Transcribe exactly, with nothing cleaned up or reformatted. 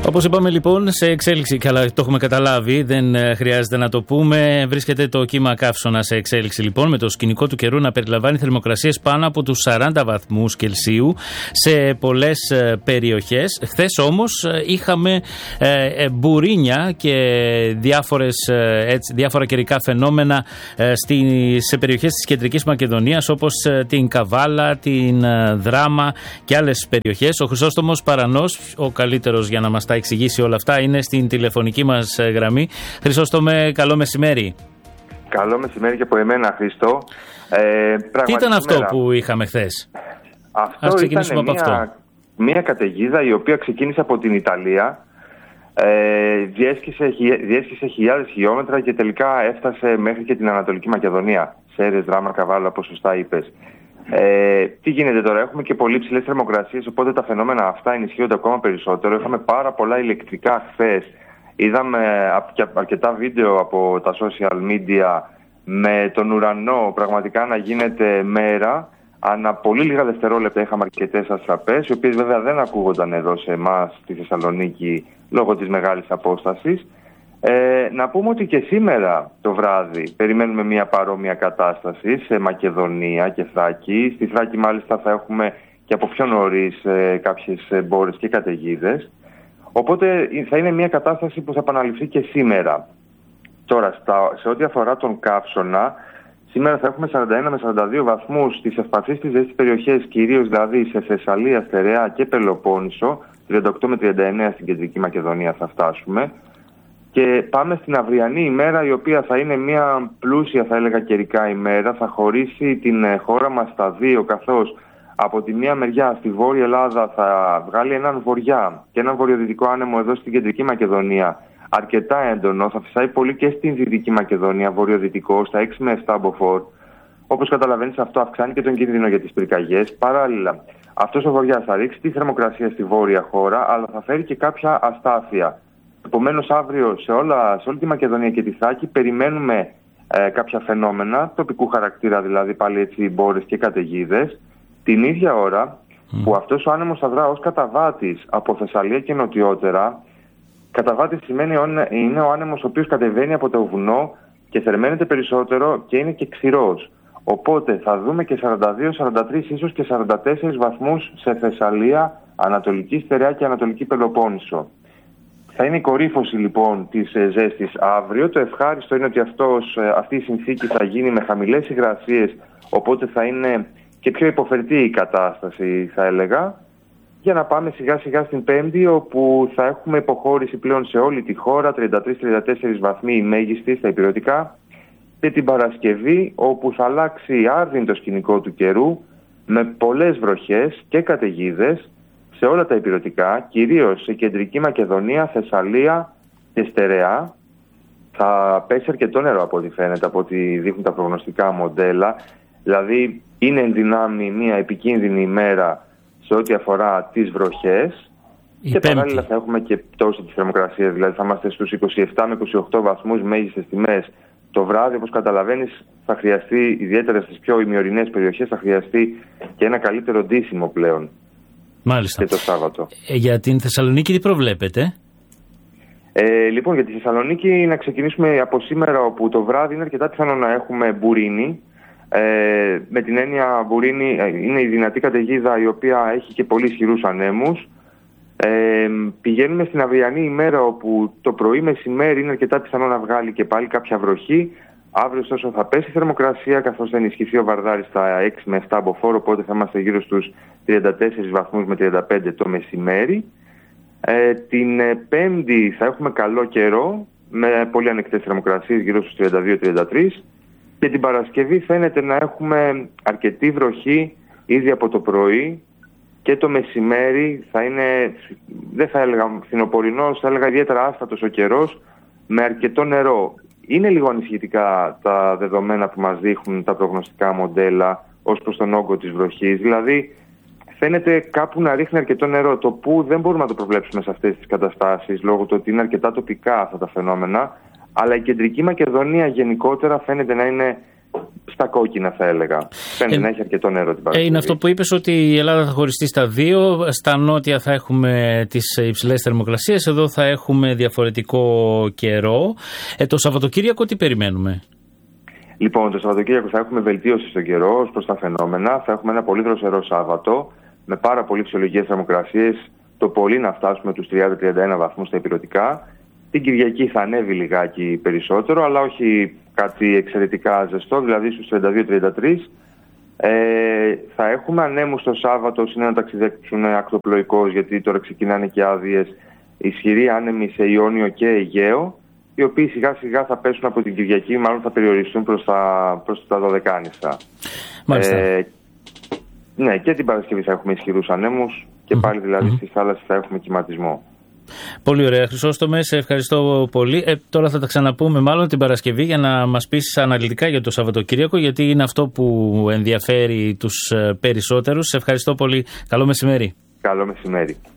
Όπως είπαμε λοιπόν, σε εξέλιξη, καλά το έχουμε καταλάβει, δεν ε, χρειάζεται να το πούμε. Βρίσκεται το κύμα καύσωνα σε εξέλιξη λοιπόν, με το σκηνικό του καιρού να περιλαμβάνει θερμοκρασίες πάνω από τους σαράντα βαθμούς Κελσίου σε πολλές ε, περιοχές. Χθες όμως ε, είχαμε ε, ε, μπουρίνια και διάφορες, ε, έτσι, διάφορα καιρικά φαινόμενα ε, στις, σε περιοχές της Κεντρικής Μακεδονίας, όπως ε, την Καβάλα, την ε, Δράμα και άλλες περιοχές. Ο Χρυσόστομος Παρανός, ο καλύτερος για να μας τα εξηγήσει όλα αυτά, είναι στην τηλεφωνική μας γραμμή. Χρυσόστομε, καλό μεσημέρι. Καλό μεσημέρι και από εμένα, Χρήστο. Ε, Τι ήταν αυτό σήμερα που είχαμε χθες? Αυτό Ας ξεκινήσουμε ήταν από μια, αυτό. Μια καταιγίδα η οποία ξεκίνησε από την Ιταλία, ε, διέσχισε, διέσχισε χιλιάδες χιλιόμετρα και τελικά έφτασε μέχρι και την Ανατολική Μακεδονία. Σέρες, Δράμα, Καβάλα, όπως σωστά είπες. Ε, τι γίνεται τώρα, έχουμε και πολύ ψηλές θερμοκρασίες, οπότε τα φαινόμενα αυτά ενισχύονται ακόμα περισσότερο. Είχαμε πάρα πολλά ηλεκτρικά χθες. Είδαμε αρκετά βίντεο από τα social media με τον ουρανό πραγματικά να γίνεται μέρα. Ανά πολύ λίγα δευτερόλεπτα είχαμε αρκετές αστραπές, οι οποίες βέβαια δεν ακούγονταν εδώ σε εμάς στη Θεσσαλονίκη λόγω της μεγάλης απόστασης. Ε, να πούμε ότι και σήμερα το βράδυ περιμένουμε μια παρόμοια κατάσταση σε Μακεδονία και Θράκη. Στη Θράκη μάλιστα θα έχουμε και από πιο νωρίς ε, κάποιες μπόρες και καταιγίδες. Οπότε θα είναι μια κατάσταση που θα επαναληφθεί και σήμερα. Τώρα, στα, σε ό,τι αφορά τον καύσωνα, σήμερα θα έχουμε σαράντα ένα με σαράντα δύο βαθμούς στις ευπαθείς της ζεστής περιοχές, κυρίως δηλαδή σε Θεσσαλία, Στερεά και Πελοπόννησο. τριάντα οκτώ με τριάντα εννέα στην Κεντρική Μακεδονία θα φτάσουμε. Και πάμε στην αυριανή ημέρα, η οποία θα είναι μια πλούσια, θα έλεγα, καιρικά ημέρα. Θα χωρίσει την χώρα μας στα δύο, καθώς από τη μία μεριά στη Βόρεια Ελλάδα θα βγάλει έναν βορειά και έναν βορειοδυτικό άνεμο εδώ στην Κεντρική Μακεδονία, αρκετά έντονο. Θα φυσάει πολύ και στην Δυτική Μακεδονία, βορειοδυτικό, στα έξι με επτά μποφόρ. Όπως καταλαβαίνεις, αυτό αυξάνει και τον κίνδυνο για τις πυρκαγιές. Παράλληλα, αυτός ο βοριάς θα ρίξει τη θερμοκρασία στη βόρεια χώρα, αλλά θα φέρει και κάποια αστάθεια. Επομένως, αύριο σε, όλα, σε όλη τη Μακεδονία και τη Θράκη περιμένουμε ε, κάποια φαινόμενα τοπικού χαρακτήρα, δηλαδή πάλι έτσι μπόρες και καταιγίδες. Την ίδια ώρα mm. που αυτός ο άνεμος θα δρά ως καταβάτης από Θεσσαλία και νοτιότερα. Καταβάτης σημαίνει είναι ο άνεμος ο οποίος κατεβαίνει από το βουνό και θερμαίνεται περισσότερο και είναι και ξηρός. Οπότε θα δούμε και σαράντα δύο σαράντα τρία ίσως και σαράντα τέσσερις βαθμούς σε Θεσσαλία, Ανατολική Στερεά και Ανατολική Πελοπόννησο. Θα είναι η κορύφωση λοιπόν της ζέστης αύριο. Το ευχάριστο είναι ότι αυτός, αυτή η συνθήκη θα γίνει με χαμηλές υγρασίες, οπότε θα είναι και πιο υποφερτή η κατάσταση, θα έλεγα, για να πάμε σιγά σιγά στην Πέμπτη, όπου θα έχουμε υποχώρηση πλέον σε όλη τη χώρα, τριάντα τρία τριάντα τέσσερα βαθμοί η μέγιστη στα ηπειρωτικά, και την Παρασκευή, όπου θα αλλάξει άρδιν το σκηνικό του καιρού, με πολλές βροχές και καταιγίδες σε όλα τα ηπειρωτικά, κυρίως σε Κεντρική Μακεδονία, Θεσσαλία και Στερεά. Θα πέσει αρκετό νερό από ό,τι φαίνεται, από ό,τι δείχνουν τα προγνωστικά μοντέλα. Δηλαδή είναι εν δυνάμει μια επικίνδυνη ημέρα σε ό,τι αφορά τις βροχές. Η και πέμπτη. Παράλληλα θα έχουμε και πτώση της θερμοκρασίας, δηλαδή θα είμαστε στους είκοσι επτά με είκοσι οκτώ βαθμούς μέγιστες τιμές. Το βράδυ, όπως καταλαβαίνεις, θα χρειαστεί, ιδιαίτερα στις πιο ημιορεινές περιοχές, θα χρειαστεί και ένα καλύτερο ντύσιμο πλέον. Μάλιστα. Και το Σάββατο. Ε, για την Θεσσαλονίκη τι προβλέπετε? Ε, λοιπόν, για τη Θεσσαλονίκη να ξεκινήσουμε από σήμερα, όπου το βράδυ είναι αρκετά πιθανό να έχουμε μπουρίνι. Ε, με την έννοια μπουρίνι είναι η δυνατή καταιγίδα η οποία έχει και πολύ ισχυρούς ανέμους. Ε, πηγαίνουμε στην αυριανή ημέρα, όπου το πρωί μεσημέρι είναι αρκετά πιθανό να βγάλει και πάλι κάποια βροχή. Αύριο ωστόσο θα πέσει η θερμοκρασία, καθώς θα ενισχυθεί ο βαρδάρης στα έξι με επτά μποφόρ, οπότε θα είμαστε γύρω στους τριάντα τέσσερις βαθμούς με τριάντα πέντε το μεσημέρι. Ε, την Πέμπτη θα έχουμε καλό καιρό, με πολύ ανοιχτές θερμοκρασίες γύρω στους τριάντα δύο τριάντα τρία. Και την Παρασκευή φαίνεται να έχουμε αρκετή βροχή ήδη από το πρωί, και το μεσημέρι θα είναι, δεν θα έλεγα φθινοπορεινός, θα έλεγα ιδιαίτερα άστατος ο καιρός, με αρκετό νερό. Είναι λίγο ανησυχητικά τα δεδομένα που μας δείχνουν τα προγνωστικά μοντέλα ως προς τον όγκο της βροχής. Δηλαδή φαίνεται κάπου να ρίχνει αρκετό νερό, το που δεν μπορούμε να το προβλέψουμε σε αυτές τις καταστάσεις, λόγω του ότι είναι αρκετά τοπικά αυτά τα φαινόμενα. Αλλά η Κεντρική Μακεδονία γενικότερα φαίνεται να είναι στα κόκκινα, θα έλεγα. Φαίνεται ε, να έχει αρκετό νερό την Παρασκευή. Είναι αυτό που είπες, ότι η Ελλάδα θα χωριστεί στα δύο. Στα νότια θα έχουμε τις υψηλές θερμοκρασίες, εδώ θα έχουμε διαφορετικό καιρό. Ε, το Σαββατοκύριακο τι περιμένουμε? Λοιπόν, το Σαββατοκύριακο θα έχουμε βελτίωση στον καιρό ως προς τα φαινόμενα. Θα έχουμε ένα πολύ δροσερό Σάββατο με πάρα πολύ φυσιολογικές θερμοκρασίες. Το πολύ να φτάσουμε τους τριάντα με τριάντα ένα βαθμούς στα ηπειρωτικά. Την Κυριακή θα ανέβει λιγάκι περισσότερο, αλλά όχι κάτι εξαιρετικά ζεστό, δηλαδή στους τριάντα δύο με τριάντα τρία. Ε, θα έχουμε ανέμους το Σάββατο, είναι ένα ταξιδάκι που είναι ακτοπλοϊκός, γιατί τώρα ξεκινάνε και άδειες. Ισχυροί άνεμοι σε Ιόνιο και Αιγαίο, οι οποίοι σιγά σιγά θα πέσουν από την Κυριακή, μάλλον θα περιοριστούν προς τα, προς τα Δωδεκάνησα. Μάλιστα. Ε, ναι, και την Παρασκευή θα έχουμε ισχυρούς ανέμους και πάλι δηλαδή mm-hmm. στη θάλασσα θα έχουμε κυματισμό. Πολύ ωραία, Χρυσόστομε, σε ευχαριστώ πολύ. Ε, τώρα θα τα ξαναπούμε μάλλον την Παρασκευή για να μας πεις αναλυτικά για το Σαββατοκύριακο, γιατί είναι αυτό που ενδιαφέρει τους περισσότερους. Σε ευχαριστώ πολύ. Καλό μεσημέρι. Καλό μεσημέρι.